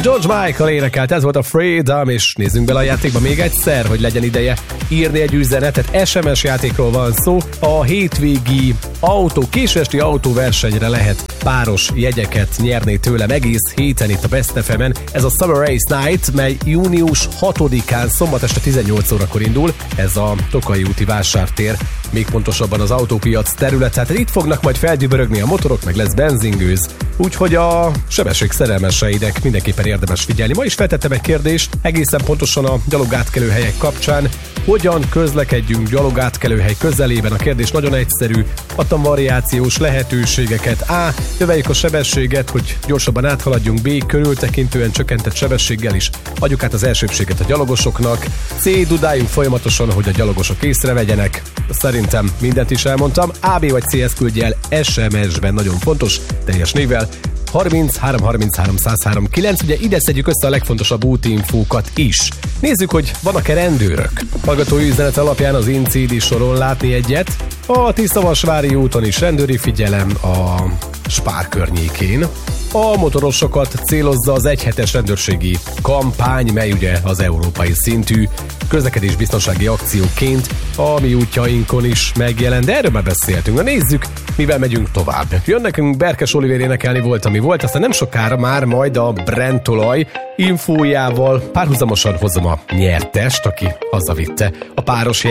George Michael énekelt, ez volt a Freedom, és nézzünk bele a játékba még egyszer, hogy legyen ideje írni egy üzenetet. SMS játékról van szó, a hétvégi késő esti autóversenyre lehet páros jegyeket nyerni tőlem egész héten itt a Best FM-en. Ez a Summer Race Night, mely június 6-án szombat este 18 órakor indul. Ez a Tokai úti vásártér, még pontosabban az autópiac terület. Hát itt fognak majd feldübörögni a motorok, meg lesz benzingőz. Úgyhogy a sebesség szerelmeseinek mindenképpen érdemes figyelni. Ma is feltettem egy kérdést, egészen pontosan a gyalogátkelőhelyek kapcsán. Hogyan közlekedjünk gyalogátkelőhely közelében? A kérdés nagyon egyszerű. Adtam variációs lehetőségeket. A. Növeljük a sebességet, hogy gyorsabban áthaladjunk. B. Körültekintően csökkentett sebességgel is adjuk át az elsőbséget a gyalogosoknak. C. Dudáljunk folyamatosan, hogy a gyalogosok észrevegyenek. Szerintem mindent is elmondtam. A, B vagy C, ezt küldje el SMS-ben, nagyon fontos, teljes névvel. 33 33 103 9, ugye ide szedjük össze a legfontosabb útinfókat is. Nézzük, hogy vannak-e rendőrök. Hallgatói üzenet alapján az InCD soron látni egyet. A Tiszavasvári úton is rendőri figyelem, a Spár környékén. A motorosokat célozza az egyhetes rendőrségi kampány, mely ugye az európai szintű közlekedésbiztonsági akcióként a mi útjainkon is megjelent, de erről már beszéltünk. Na nézzük, mivel megyünk tovább. Jön nekünk Berkes Olivér énekelni Volt, ami volt, aztán nem sokára már majd a Brentolaj infójával párhuzamosan hozom a nyertest, aki hazavitte a páros